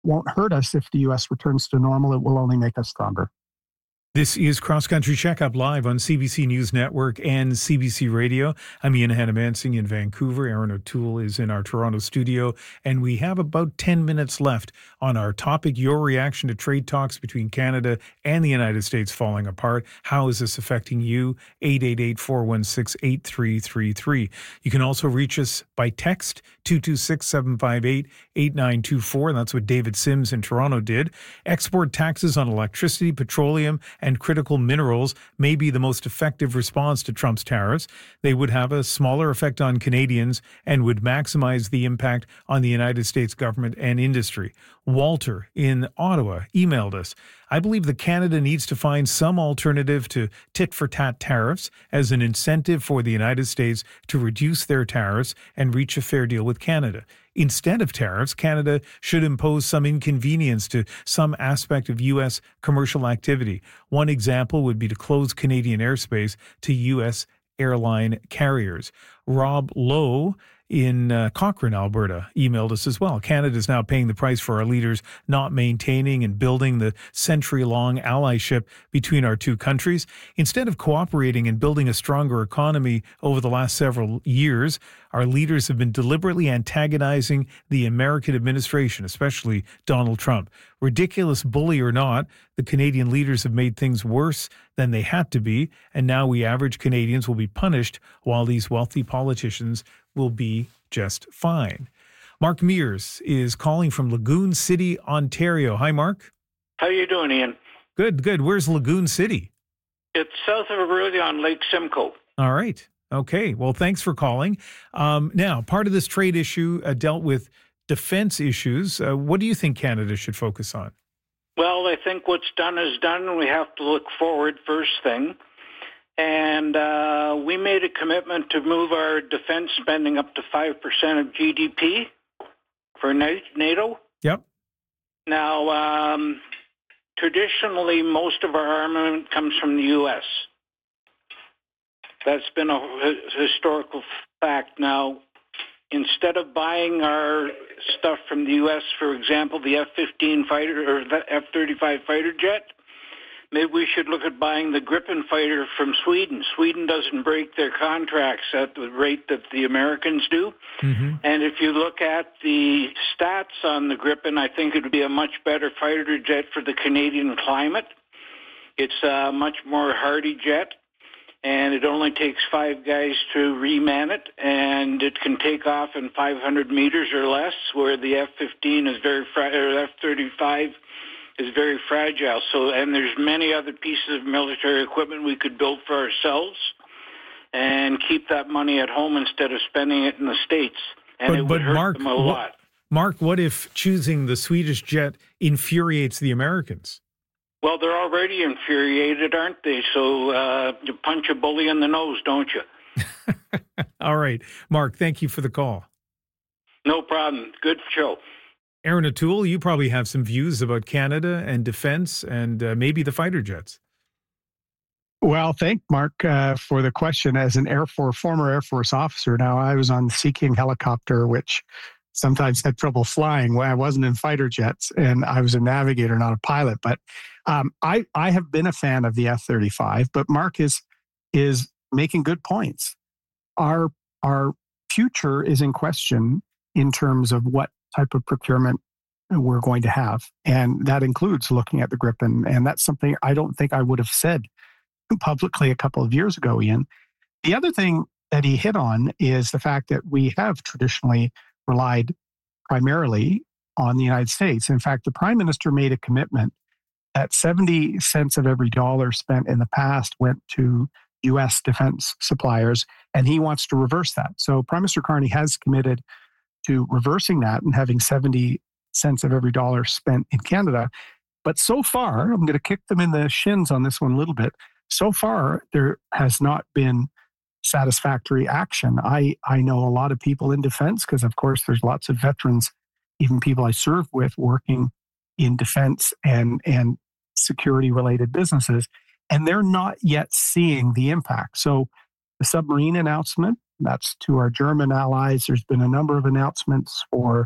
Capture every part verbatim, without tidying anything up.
won't hurt us if the U S returns to normal. It will only make us stronger. This is Cross Country Checkup live on C B C News Network and C B C Radio. I'm Ian Hannah-Mansing in Vancouver. Aaron O'Toole is in our Toronto studio, and we have about ten minutes left on our topic, your reaction to trade talks between Canada and the United States falling apart. How is this affecting you? eight eight eight, four one six, eight three three three. You can also reach us by text, two two six, seven five eight, eight nine two four, and that's what David Sims in Toronto did. Export taxes on electricity, petroleum, and critical minerals may be the most effective response to Trump's tariffs. They would have a smaller effect on Canadians and would maximize the impact on the United States government and industry. Walter in Ottawa emailed us. I believe that Canada needs to find some alternative to tit-for-tat tariffs as an incentive for the United States to reduce their tariffs and reach a fair deal with Canada. Instead of tariffs, Canada should impose some inconvenience to some aspect of U S commercial activity. One example would be to close Canadian airspace to U S airline carriers. Rob Lowe in uh, Cochrane, Alberta, emailed us as well. Canada is now paying the price for our leaders not maintaining and building the century-long allyship between our two countries. Instead of cooperating and building a stronger economy over the last several years, our leaders have been deliberately antagonizing the American administration, especially Donald Trump. Ridiculous bully or not, the Canadian leaders have made things worse than they had to be, and now we average Canadians will be punished while these wealthy politicians will be just fine. Mark Mears is calling from Lagoon City, Ontario. Hi, Mark. How you doing, Ian? Good, good. Where's Lagoon City? It's south of Orillia on Lake Simcoe. All right. Okay. Well, thanks for calling. Um, now, part of this trade issue uh, dealt with defense issues. Uh, what do you think Canada should focus on? Well, I think what's done is done, and we have to look forward first thing. And uh, we made a commitment to move our defense spending up to five percent of G D P for NATO. Yep. Now, um, traditionally, most of our armament comes from the U S. That's been a historical fact. Now, instead of buying our stuff from the U S, for example, the F fifteen fighter or the F thirty-five fighter jet, maybe we should look at buying the Gripen fighter from Sweden. Sweden doesn't break their contracts at the rate that the Americans do. Mm-hmm. And if you look at the stats on the Gripen, I think it would be a much better fighter jet for the Canadian climate. It's a much more hardy jet, and it only takes five guys to reman it, and it can take off in five hundred meters or less, where the F fifteen is very fra- or F thirty-five is very fragile. So, and there's many other pieces of military equipment we could build for ourselves and keep that money at home instead of spending it in the States. And but, it would but hurt Mark, them a lot. Mark, what if choosing the Swedish jet infuriates the Americans? Well, they're already infuriated, aren't they? So uh, you punch a bully in the nose, don't you? All right. Mark, thank you for the call. No problem. Good show. Aaron O'Toole, you probably have some views about Canada and defense and uh, maybe the fighter jets. Well, thank Mark uh, for the question. As an Air Force, former Air Force officer, now I was on the Sea King helicopter, which sometimes had trouble flying when I wasn't in fighter jets, and I was a navigator, not a pilot. But um, I, I have been a fan of the F thirty-five, but Mark is is making good points. Our our future is in question in terms of what type of procurement we're going to have. And that includes looking at the Gripen. And that's something I don't think I would have said publicly a couple of years ago, Ian. The other thing that he hit on is the fact that we have traditionally relied primarily on the United States. In fact, the Prime Minister made a commitment that seventy cents of every dollar spent in the past went to U S defense suppliers, and he wants to reverse that. So Prime Minister Carney has committed to reversing that and having seventy cents of every dollar spent in Canada. But so far, I'm going to kick them in the shins on this one a little bit. So far, there has not been satisfactory action. I, I know a lot of people in defense because, of course, there's lots of veterans, even people I served with, working in defense and, and security-related businesses, and they're not yet seeing the impact. So the submarine announcement, that's to our German allies. There's been a number of announcements for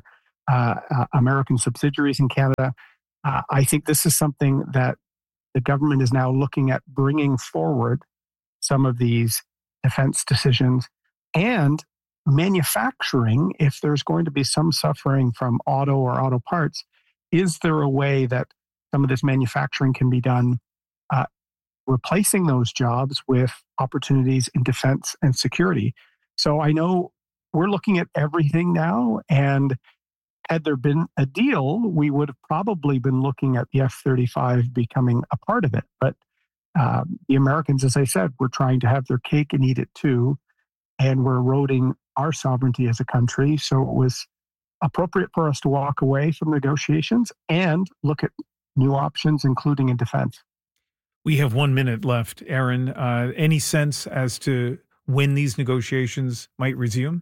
uh, uh, American subsidiaries in Canada. Uh, I think this is something that the government is now looking at bringing forward some of these defense decisions and manufacturing. If there's going to be some suffering from auto or auto parts, is there a way that some of this manufacturing can be done, uh, replacing those jobs with opportunities in defense and security? So I know we're looking at everything now, and had there been a deal, we would have probably been looking at the F thirty-five becoming a part of it. But um, the Americans, as I said, were trying to have their cake and eat it too, and we're eroding our sovereignty as a country. So it was appropriate for us to walk away from negotiations and look at new options, including in defense. We have one minute left. Aaron, uh, any sense as to when these negotiations might resume?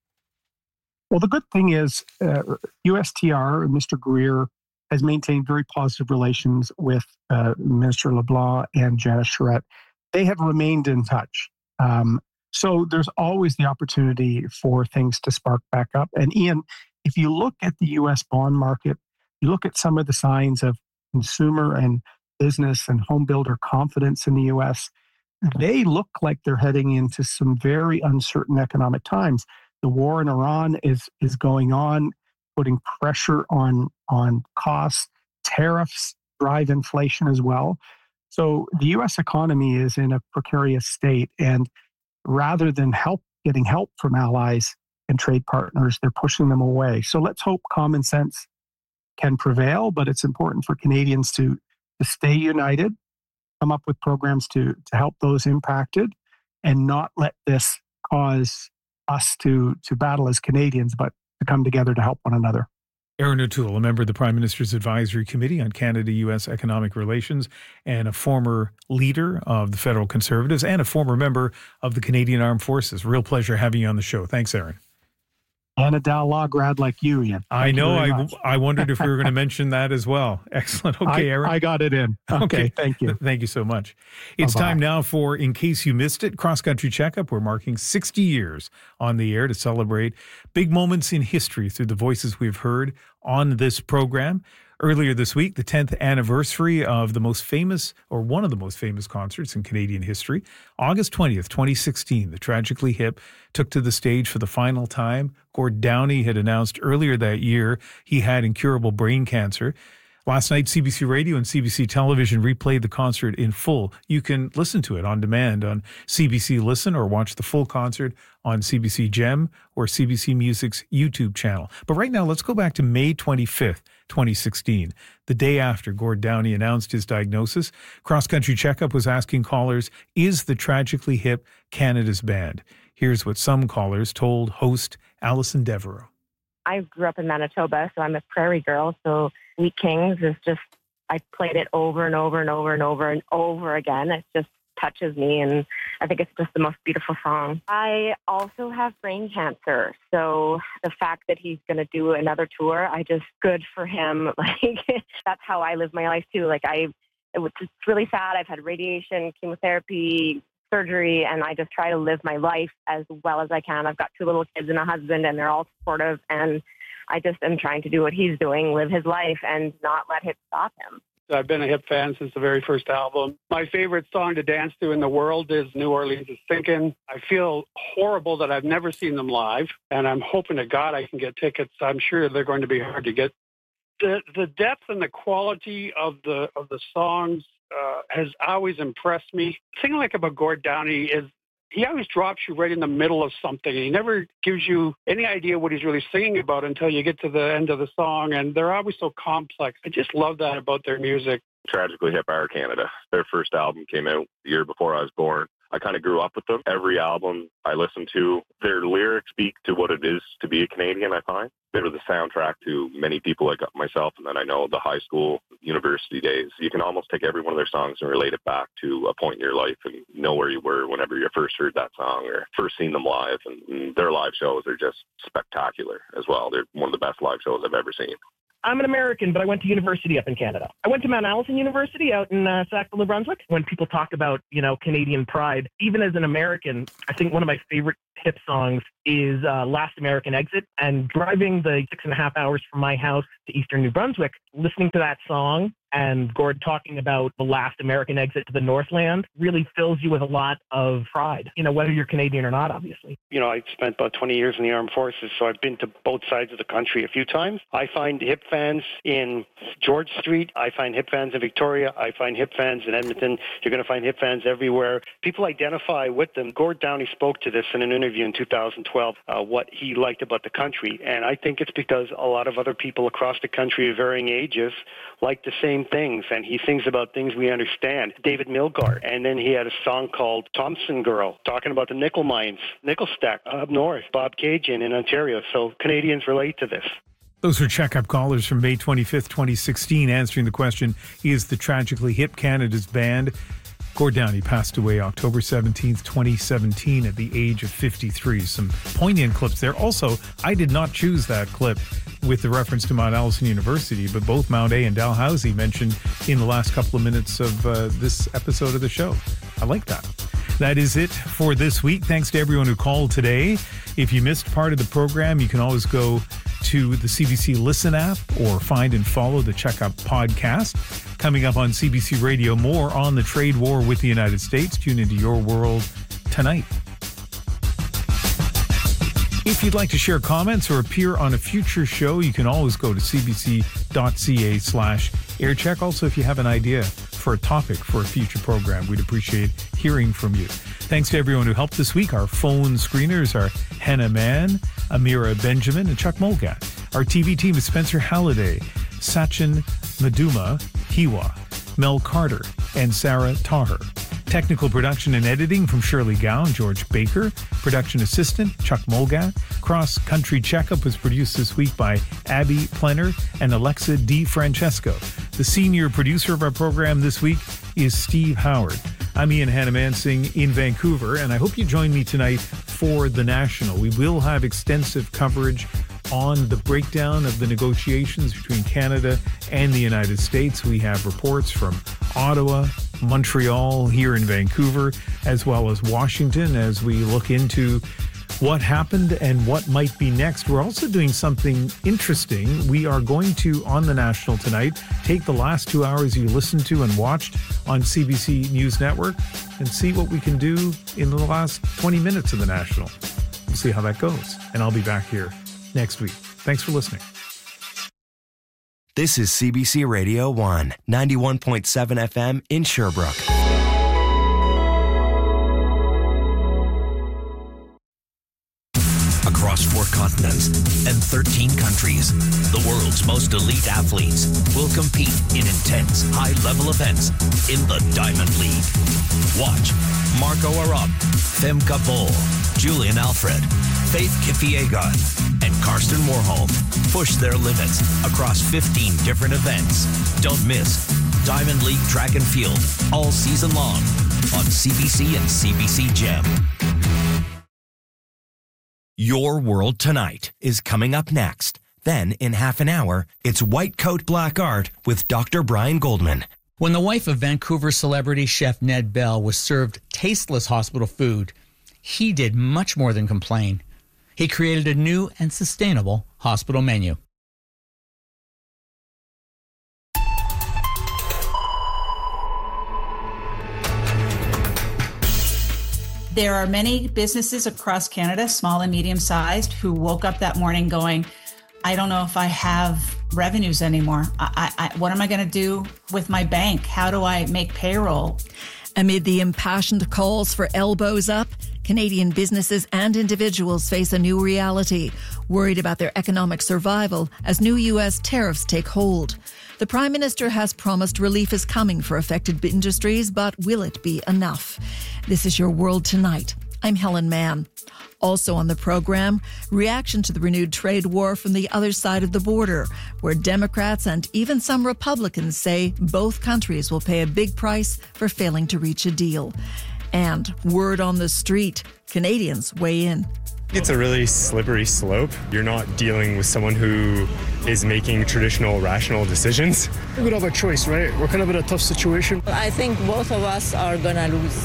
Well, the good thing is uh, U S T R, Mister Greer, has maintained very positive relations with uh, Minister LeBlanc and Janice Charette. They have remained in touch. Um, so there's always the opportunity for things to spark back up. And Ian, if you look at the U S bond market, you look at some of the signs of consumer and business and home builder confidence in the U S, they look like they're heading into some very uncertain economic times. The war in Iran is is going on, putting pressure on on costs. Tariffs drive inflation as well. So the U S economy is in a precarious state, and rather than help getting help from allies and trade partners, they're pushing them away. So let's hope common sense can prevail, but it's important for Canadians to to stay united, come up with programs to to help those impacted, and not let this cause us to to battle as Canadians, but to come together to help one another. Erin O'Toole, a member of the Prime Minister's Advisory Committee on Canada-U S Economic Relations and a former leader of the Federal Conservatives and a former member of the Canadian Armed Forces. Real pleasure having you on the show. Thanks, Erin. And a Dow Law grad like you, Ian. Thank I know. I, much. I wondered if we were going to mention that as well. Excellent. Okay, I, Erin. I got it in. Okay, okay. Thank you. Thank you so much. It's Bye-bye. Time now for In Case You Missed It, Cross Country Checkup. We're marking sixty years on the air to celebrate big moments in history through the voices we've heard on this program. Earlier this week, the tenth anniversary of the most famous, or one of the most famous concerts in Canadian history. August twentieth, twenty sixteen, the Tragically Hip took to the stage for the final time. Gord Downie had announced earlier that year he had incurable brain cancer. Last night, C B C Radio and C B C Television replayed the concert in full. You can listen to it on demand on C B C Listen or watch the full concert on C B C Gem or C B C Music's YouTube channel. But right now, let's go back to May twenty-fifth, twenty sixteen. The day after Gord Downie announced his diagnosis, Cross Country Checkup was asking callers, is the Tragically Hip Canada's band? Here's what some callers told host Alison Devereaux. I grew up in Manitoba, so I'm a prairie girl. So Wheat Kings is just, I played it over and over and over and over and over again. It just touches me, and I think it's just the most beautiful song. I also have brain cancer, so the fact that he's going to do another tour, I just, good for him. Like, that's how I live my life too. Like, I, it was just really sad. I've had radiation, chemotherapy, surgery, and I just try to live my life as well as I can. I've got two little kids and a husband, and they're all supportive, and I just am trying to do what he's doing, live his life, and not let it stop him. I've been a Hip fan since the very first album. My favorite song to dance to in the world is New Orleans is Thinking. I feel horrible that I've never seen them live, and I'm hoping to God I can get tickets. I'm sure they're going to be hard to get. The the depth and the quality of the of the songs uh, has always impressed me. The thing I like about Gord Downie is he always drops you right in the middle of something. He never gives you any idea what he's really singing about until you get to the end of the song, and they're always so complex. I just love that about their music. Tragically Hip are Canada. Their first album came out the year before I was born. I kind of grew up with them. Every album I listen to, their lyrics speak to what it is to be a Canadian, I find. They were the soundtrack to many people like myself, and then I know the high school, university days. You can almost take every one of their songs and relate it back to a point in your life and know where you were whenever you first heard that song or first seen them live. And, and their live shows are just spectacular as well. They're one of the best live shows I've ever seen. I'm an American, but I went to university up in Canada. I went to Mount Allison University out in uh, Sackville, New Brunswick. When people talk about, you know, Canadian pride, even as an American, I think one of my favorite hip songs is uh, Last American Exit. And driving the six and a half hours from my house to eastern New Brunswick, listening to that song and Gord talking about the last American exit to the Northland really fills you with a lot of pride, you know, whether you're Canadian or not, obviously. You know, I spent about twenty years in the armed forces, so I've been to both sides of the country a few times. I find hip fans in George Street. I find hip fans in Victoria. I find hip fans in Edmonton. You're going to find hip fans everywhere. People identify with them. Gord Downie spoke to this in an interview in two thousand twelve, uh, what he liked about the country. And I think it's because a lot of other people across the country of varying ages like the same things, and he sings about things we understand. David Milgaard, and then he had a song called Thompson Girl, talking about the nickel mines, nickel stack up north, Bob Cajun in Ontario. So Canadians relate to this. Those are checkup callers from May twenty-fifth, twenty sixteen, answering the question, is the Tragically Hip Canada's band? Gord Downie passed away October seventeenth, twenty seventeen at the age of fifty-three. Some poignant clips there. Also, I did not choose that clip with the reference to Mount Allison University, but both Mount A and Dalhousie mentioned in the last couple of minutes of uh, this episode of the show. I like that. That is it for this week. Thanks to everyone who called today. If you missed part of the program, you can always go to the C B C Listen app or find and follow the Checkup podcast. Coming up on C B C Radio, more on the trade war with the United States. Tune into Your World tonight. If you'd like to share comments or appear on a future show, you can always go to cbc.ca slash aircheck. Also, if you have an idea for a topic for a future program, we'd appreciate hearing from you. Thanks to everyone who helped this week. Our phone screeners are Hannah Mann, Amira Benjamin, and Chuck Molgat. Our T V team is Spencer Halliday, Sachin Maduma, Hiwa, Mel Carter, and Sarah Taher. Technical production and editing from Shirley Gow and George Baker. Production assistant, Chuck Molgat. Cross Country Checkup was produced this week by Abby Plenner and Alexa D. Francesco. The senior producer of our program this week is Steve Howard. I'm Ian Hannamansing in Vancouver, and I hope you join me tonight for The National. We will have extensive coverage on the breakdown of the negotiations between Canada and the United States. We have reports from Ottawa, Montreal, here in Vancouver, as well as Washington, as we look into what happened and what might be next. We're also doing something interesting. We are going to, on The National tonight, take the last two hours you listened to and watched on C B C News Network and see what we can do in the last twenty minutes of The National. We'll see how that goes. And I'll be back here next week. Thanks for listening. This is C B C Radio one, ninety-one point seven F M in Sherbrooke. Across four continents and thirteen countries, the world's most elite athletes will compete in intense, high-level events in the Diamond League. Watch Marco Arop, Femke Bol, Julian Alfred, Faith Kipyegon, and Karsten Warholm push their limits across fifteen different events. Don't miss Diamond League Track and Field all season long on C B C and C B C Gem. Your World Tonight is coming up next. Then, in half an hour, it's White Coat Black Art with Doctor Brian Goldman. When the wife of Vancouver celebrity chef Ned Bell was served tasteless hospital food, he did much more than complain. He created a new and sustainable hospital menu. There are many businesses across Canada, small and medium-sized, who woke up that morning going, I don't know if I have revenues anymore. I, I, what am I going to do with my bank? How do I make payroll? Amid the impassioned calls for elbows up, Canadian businesses and individuals face a new reality, worried about their economic survival as new U S tariffs take hold. The Prime Minister has promised relief is coming for affected industries, but will it be enough? This is Your World Tonight. I'm Helen Mann. Also on the program, reaction to the renewed trade war from the other side of the border, where Democrats and even some Republicans say both countries will pay a big price for failing to reach a deal. And word on the street, Canadians weigh in. It's a really slippery slope. You're not dealing with someone who is making traditional, rational decisions. We would have a choice, right? We're kind of in a tough situation. I think both of us are going to lose.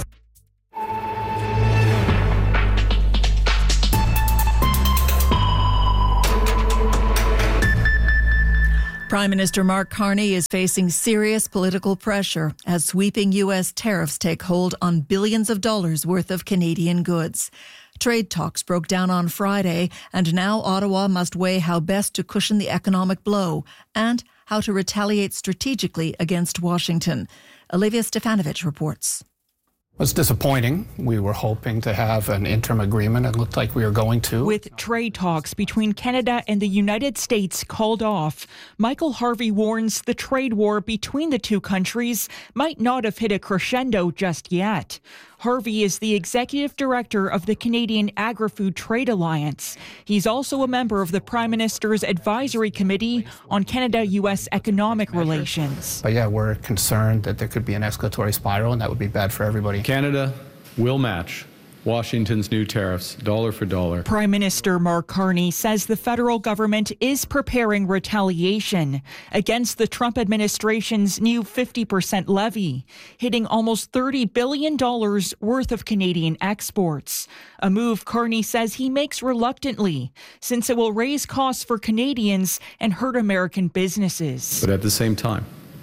Prime Minister Mark Carney is facing serious political pressure as sweeping U S tariffs take hold on billions of dollars worth of Canadian goods. Trade talks broke down on Friday, and now Ottawa must weigh how best to cushion the economic blow and how to retaliate strategically against Washington. Olivia Stefanovic reports. It's disappointing. We were hoping to have an interim agreement. It looked like we were going to. With trade talks between Canada and the United States called off, Michael Harvey warns the trade war between the two countries might not have hit a crescendo just yet. Harvey is the executive director of the Canadian Agri-Food Trade Alliance. He's also a member of the Prime Minister's Advisory Committee on Canada-U S economic relations. But yeah, we're concerned that there could be an escalatory spiral, and that would be bad for everybody. Canada will match Washington's new tariffs, dollar for dollar. Prime Minister Mark Carney says the federal government is preparing retaliation against the Trump administration's new fifty percent levy, hitting almost thirty billion dollars worth of Canadian exports. A move Carney says he makes reluctantly, since it will raise costs for Canadians and hurt American businesses. But at the same time,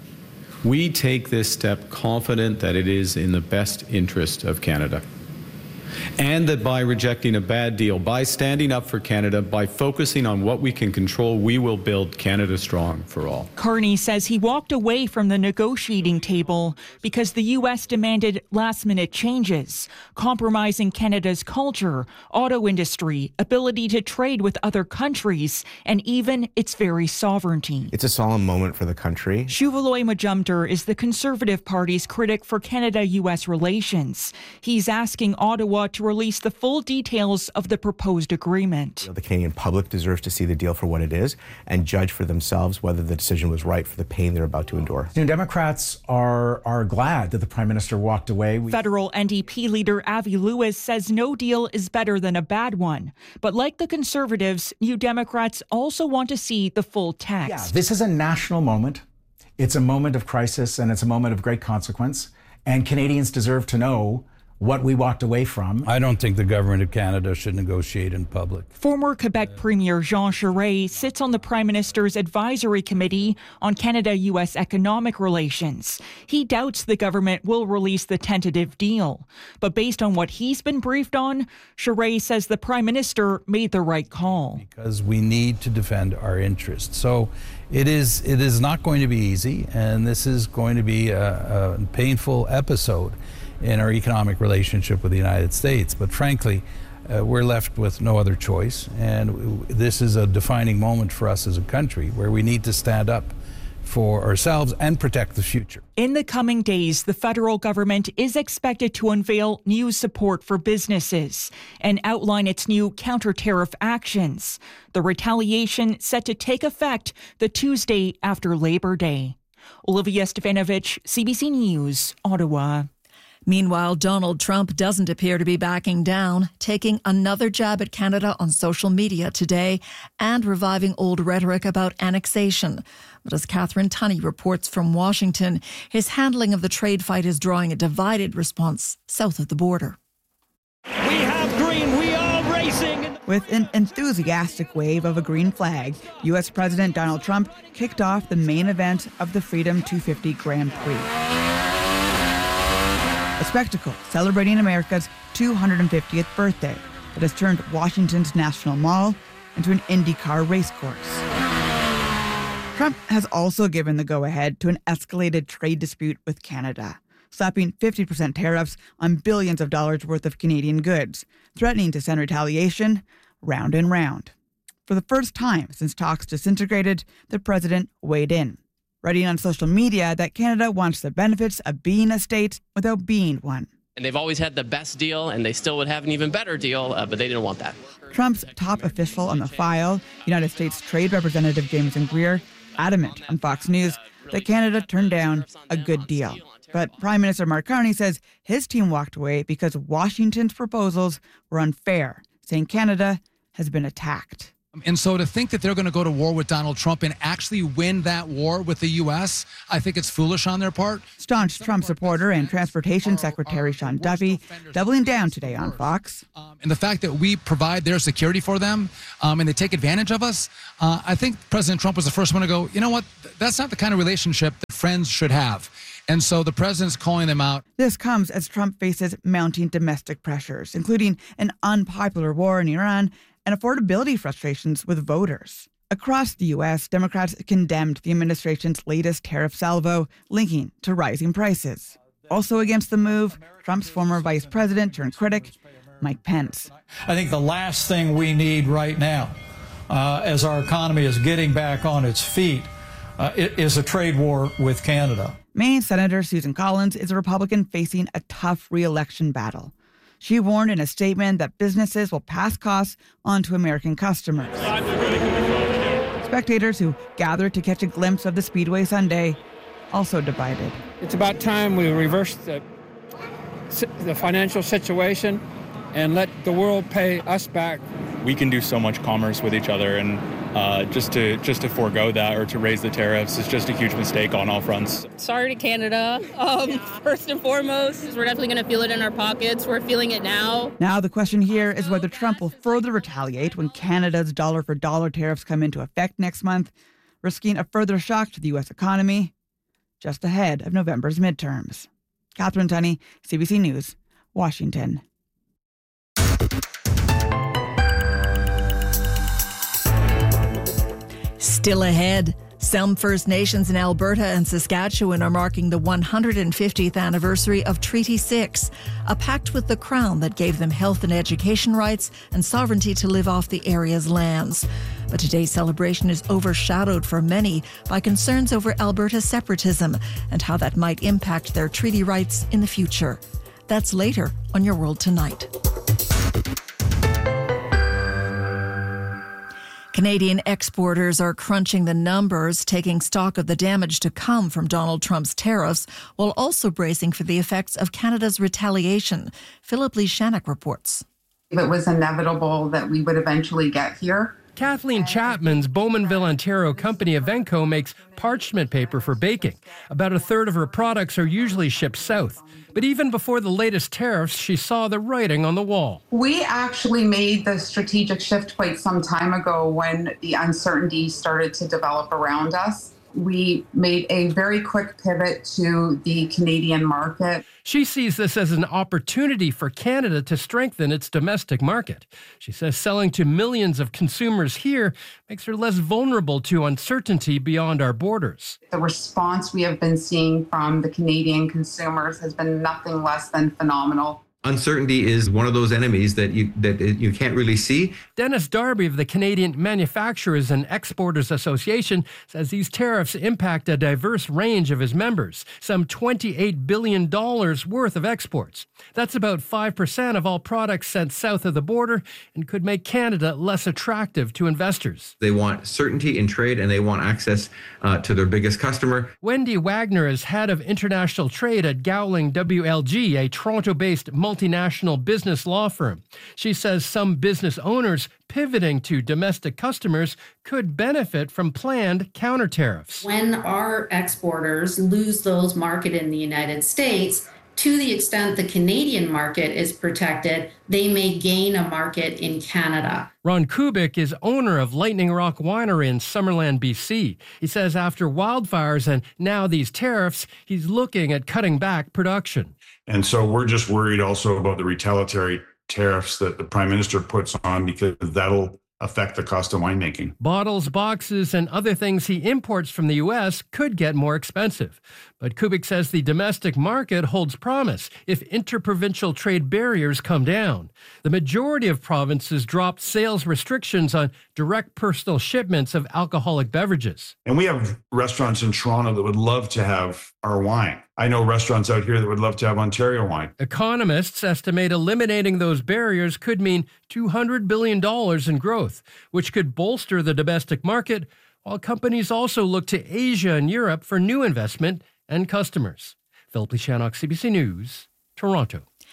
we take this step confident that it is in the best interest of Canada. And that by rejecting a bad deal, by standing up for Canada, by focusing on what we can control, we will build Canada strong for all. Carney says he walked away from the negotiating table because the U S demanded last-minute changes, compromising Canada's culture, auto industry, ability to trade with other countries, and even its very sovereignty. It's a solemn moment for the country. Shuvaloy Majumdar is the Conservative Party's critic for Canada-U S relations. He's asking Ottawa to release the full details of the proposed agreement. The Canadian public deserves to see the deal for what it is and judge for themselves whether the decision was right for the pain they're about to endure. New Democrats are are glad that the Prime Minister walked away. We- Federal N D P leader Avi Lewis says no deal is better than a bad one. But like the Conservatives, New Democrats also want to see the full text. Yeah, this is a national moment. It's a moment of crisis, and it's a moment of great consequence. And Canadians deserve to know what we walked away from. I don't think the government of Canada should negotiate in public. Former Quebec Premier Jean Charest sits on the Prime Minister's Advisory Committee on Canada-U S economic relations. He doubts the government will release the tentative deal. But based on what he's been briefed on, Charest says the Prime Minister made the right call. Because we need to defend our interests. So it is it is not going to be easy, and this is going to be a, a painful episode in our economic relationship with the United States. But frankly, uh, we're left with no other choice. And this is a defining moment for us as a country where we need to stand up for ourselves and protect the future. In the coming days, the federal government is expected to unveil new support for businesses and outline its new counter-tariff actions. The retaliation set to take effect the Tuesday after Labor Day. Olivia Stefanovic, C B C News, Ottawa. Meanwhile, Donald Trump doesn't appear to be backing down, taking another jab at Canada on social media today and reviving old rhetoric about annexation. But as Catherine Tunney reports from Washington, his handling of the trade fight is drawing a divided response south of the border. We have green. We are racing. With an enthusiastic wave of a green flag, U S President Donald Trump kicked off the main event of the Freedom two fifty Grand Prix. A spectacle celebrating America's two hundred fiftieth birthday that has turned Washington's National Mall into an IndyCar racecourse. Trump has also given the go-ahead to an escalated trade dispute with Canada, slapping fifty percent tariffs on billions of dollars worth of Canadian goods, threatening to send retaliation round and round. For the first time since talks disintegrated, the president weighed in, writing on social media that Canada wants the benefits of being a state without being one. And they've always had the best deal, and they still would have an even better deal, uh, but they didn't want that. Trump's top official on the file, United States Trade Representative Jameson Greer, adamant on Fox News that Canada turned down a good deal. But Prime Minister Mark Carney says his team walked away because Washington's proposals were unfair, saying Canada has been attacked. And so to think that they're going to go to war with Donald Trump and actually win that war with the U S, I think it's foolish on their part. Staunch Trump supporter and Transportation Secretary Sean Duffy doubling down today on Fox. Um, and the fact that we provide their security for them um, and they take advantage of us, uh, I think President Trump was the first one to go, you know what, that's not the kind of relationship that friends should have. And so the president's calling them out. This comes as Trump faces mounting domestic pressures, including an unpopular war in Iran and affordability frustrations with voters. Across the U S, Democrats condemned the administration's latest tariff salvo, linking to rising prices. Also against the move, Trump's former vice president turned critic, Mike Pence. I think the last thing we need right now, uh, as our economy is getting back on its feet, uh, is a trade war with Canada. Maine Senator Susan Collins is a Republican facing a tough re-election battle. She warned in a statement that businesses will pass costs on to American customers. Spectators who gathered to catch a glimpse of the Speedway Sunday also divided. It's about time we reverse the, the financial situation and let the world pay us back. We can do so much commerce with each other, and uh, just to just to forego that or to raise the tariffs is just a huge mistake on all fronts. Sorry to Canada. Um, first and foremost, we're definitely going to feel it in our pockets. We're feeling it now. Now the question here is whether Trump will further retaliate when Canada's dollar-for-dollar tariffs come into effect next month, risking a further shock to the U S economy just ahead of November's midterms. Catherine Tunney, C B C News, Washington. Still ahead, some First Nations in Alberta and Saskatchewan are marking the one hundred fiftieth anniversary of Treaty six, a pact with the Crown that gave them health and education rights and sovereignty to live off the area's lands. But today's celebration is overshadowed for many by concerns over Alberta's separatism and how that might impact their treaty rights in the future. That's later on Your World Tonight. Canadian exporters are crunching the numbers, taking stock of the damage to come from Donald Trump's tariffs, while also bracing for the effects of Canada's retaliation. Philip Lee Shannock reports. It was inevitable that we would eventually get here. Kathleen Chapman's Bowmanville, Ontario company Evenco makes parchment paper for baking. About a third of her products are usually shipped south. But even before the latest tariffs, she saw the writing on the wall. We actually made the strategic shift quite some time ago when the uncertainty started to develop around us. We made a very quick pivot to the Canadian market. She sees this as an opportunity for Canada to strengthen its domestic market. She says selling to millions of consumers here makes her less vulnerable to uncertainty beyond our borders. The response we have been seeing from the Canadian consumers has been nothing less than phenomenal. Uncertainty is one of those enemies that you that you can't really see. Dennis Darby of the Canadian Manufacturers and Exporters Association says these tariffs impact a diverse range of his members, some twenty-eight billion dollars worth of exports. That's about five percent of all products sent south of the border and could make Canada less attractive to investors. They want certainty in trade and they want access uh, to their biggest customer. Wendy Wagner is head of international trade at Gowling W L G, a Toronto-based multi multinational business law firm. She says some business owners pivoting to domestic customers could benefit from planned counter tariffs. When our exporters lose those market in the United States, to the extent the Canadian market is protected, they may gain a market in Canada. Ron Kubik is owner of Lightning Rock Winery in Summerland, B C. He says after wildfires and now these tariffs, he's looking at cutting back production. And so we're just worried also about the retaliatory tariffs that the Prime Minister puts on, because that'll affect the cost of winemaking. Bottles, boxes, and other things he imports from the U S could get more expensive. But Kubik says the domestic market holds promise if interprovincial trade barriers come down. The majority of provinces dropped sales restrictions on direct personal shipments of alcoholic beverages. And we have restaurants in Toronto that would love to have our wine. I know restaurants out here that would love to have Ontario wine. Economists estimate eliminating those barriers could mean two hundred billion dollars in growth, which could bolster the domestic market, while companies also look to Asia and Europe for new investment and customers. Philip Lee Shannock, C B C News, Toronto.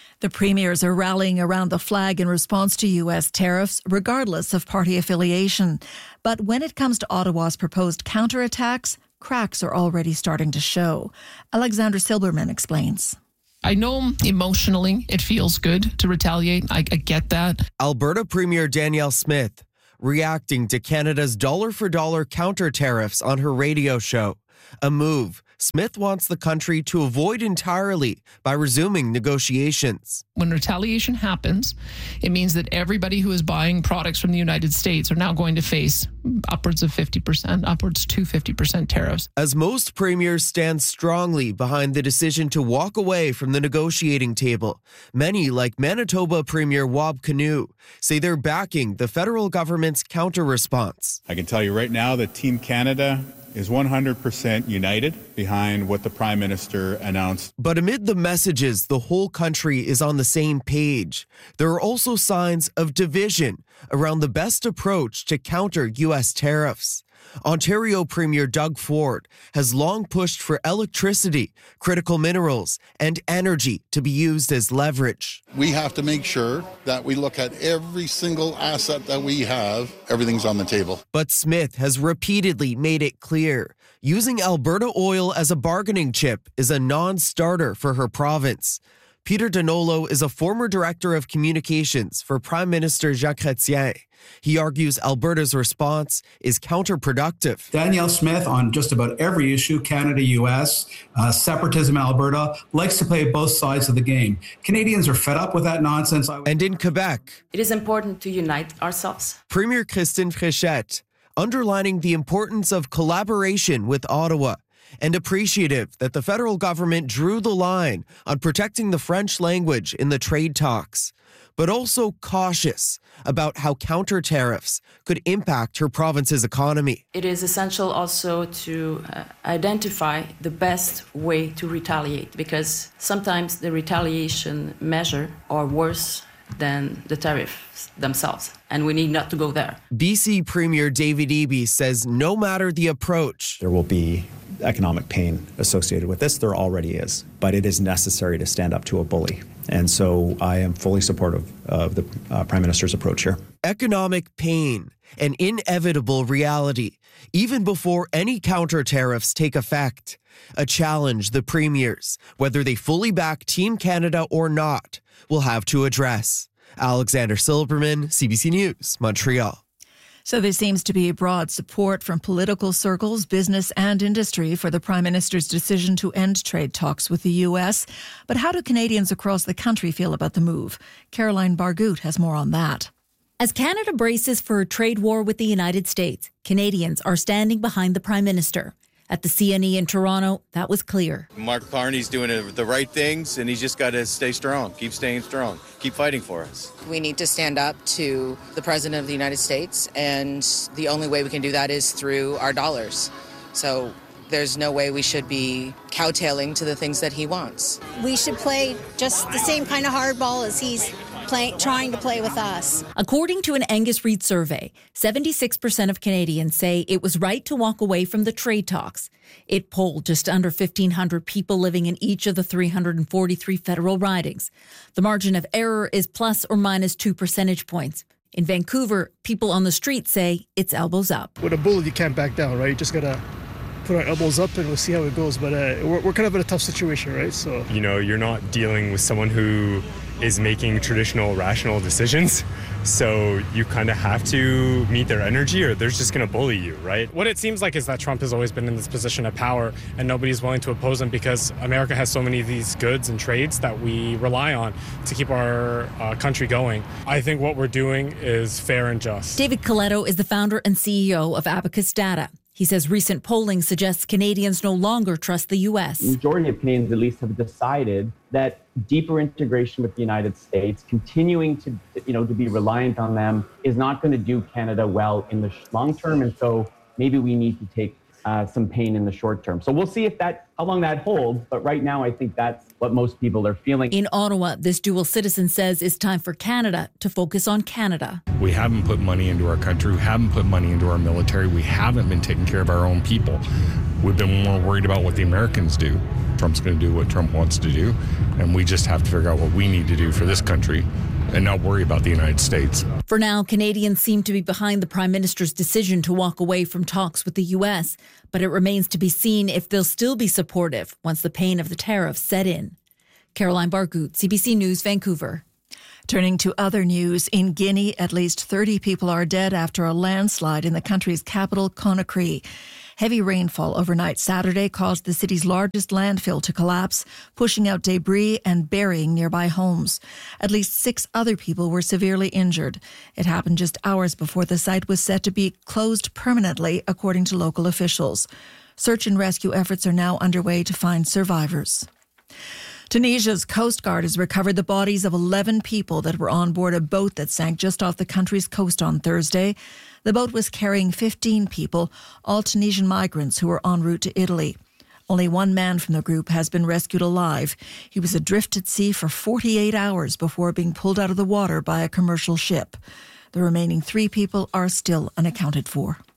The premiers are rallying around the flag in response to U S tariffs, regardless of party affiliation. But when it comes to Ottawa's proposed counterattacks, cracks are already starting to show. Alexandra Silberman explains. I know emotionally it feels good to retaliate. I, I get that. Alberta Premier Danielle Smith reacting to Canada's dollar-for-dollar counter tariffs on her radio show. A move Smith wants the country to avoid entirely by resuming negotiations. When retaliation happens, it means that everybody who is buying products from the United States are now going to face upwards of fifty percent, upwards to fifty percent tariffs. As most premiers stand strongly behind the decision to walk away from the negotiating table, many, like Manitoba Premier Wab Kinew, say they're backing the federal government's counter-response. I can tell you right now that Team Canada is one hundred percent united behind what the Prime Minister announced. But amid the messages, the whole country is on the same page. There are also signs of division around the best approach to counter U S tariffs. Ontario Premier Doug Ford has long pushed for electricity, critical minerals, and energy to be used as leverage. We have to make sure that we look at every single asset that we have. Everything's on the table. But Smith has repeatedly made it clear using Alberta oil as a bargaining chip is a non-starter for her province. Peter Donolo is a former director of communications for Prime Minister Jean Chrétien. He argues Alberta's response is counterproductive. Danielle Smith, on just about every issue, Canada, U S, uh, separatism, Alberta, likes to play both sides of the game. Canadians are fed up with that nonsense. And in Quebec, it is important to unite ourselves. Premier Christine Fréchette underlining the importance of collaboration with Ottawa and appreciative that the federal government drew the line on protecting the French language in the trade talks, but also cautious about how counter tariffs could impact her province's economy. It is essential also to uh, identify the best way to retaliate, because sometimes the retaliation measure are worse than the tariffs themselves, and we need not to go there. B C Premier David Eby says no matter the approach, there will be economic pain associated with this. There already is, but it is necessary to stand up to a bully. And so I am fully supportive of the uh, Prime Minister's approach here. Economic pain, an inevitable reality, even before any counter tariffs take effect. A challenge the premiers, whether they fully back Team Canada or not, will have to address. Alexander Silberman, C B C News, Montreal. So there seems to be broad support from political circles, business and industry for the Prime Minister's decision to end trade talks with the U S. But how do Canadians across the country feel about the move? Caroline Bargout has more on that. As Canada braces for a trade war with the United States, Canadians are standing behind the Prime Minister. At the C N E in Toronto, that was clear. Mark Carney's doing the right things, and he's just got to stay strong, keep staying strong, keep fighting for us. We need to stand up to the President of the United States, and the only way we can do that is through our dollars. So there's no way we should be kowtailing to the things that he wants. We should play just the same kind of hardball as he's Play, trying to play with us. According to an Angus Reid survey, seventy-six percent of Canadians say it was right to walk away from the trade talks. It polled just under fifteen hundred people living in each of the three hundred forty-three federal ridings. The margin of error is plus or minus two percentage points. In Vancouver, people on the street say it's elbows up. With a bullet, you can't back down, right? You just got to put our elbows up and we'll see how it goes. But uh, we're, we're kind of in a tough situation, right? So you know, you're not dealing with someone who is making traditional rational decisions, so you kind of have to meet their energy or they're just going to bully you, right? What it seems like is that Trump has always been in this position of power and nobody's willing to oppose him because America has so many of these goods and trades that we rely on to keep our uh, country going. I think what we're doing is fair and just. David Coletto is the founder and C E O of Abacus Data. He says recent polling suggests Canadians no longer trust the U S. The majority of Canadians, at least, have decided that deeper integration with the United States, continuing to, you know, to be reliant on them, is not going to do Canada well in the long term. And so maybe we need to take uh, some pain in the short term. So we'll see if that, how long that holds. But right now, I think that's what most people are feeling. In Ottawa, this dual citizen says it's time for Canada to focus on Canada. We haven't put money into our country. We haven't put money into our military. We haven't been taking care of our own people. We've been more worried about what the Americans do. Trump's going to do what Trump wants to do, and we just have to figure out what we need to do for this country and not worry about the United States. For now, Canadians seem to be behind the Prime Minister's decision to walk away from talks with the U S, but it remains to be seen if they'll still be supportive once the pain of the tariffs set in. Caroline Bargut, C B C News, Vancouver. Turning to other news, in Guinea, at least thirty people are dead after a landslide in the country's capital, Conakry. Heavy rainfall overnight Saturday caused the city's largest landfill to collapse, pushing out debris and burying nearby homes. At least six other people were severely injured. It happened just hours before the site was set to be closed permanently, according to local officials. Search and rescue efforts are now underway to find survivors. Tunisia's Coast Guard has recovered the bodies of eleven people that were on board a boat that sank just off the country's coast on Thursday. The boat was carrying fifteen people, all Tunisian migrants who were en route to Italy. Only one man from the group has been rescued alive. He was adrift at sea for forty-eight hours before being pulled out of the water by a commercial ship. The remaining three people are still unaccounted for.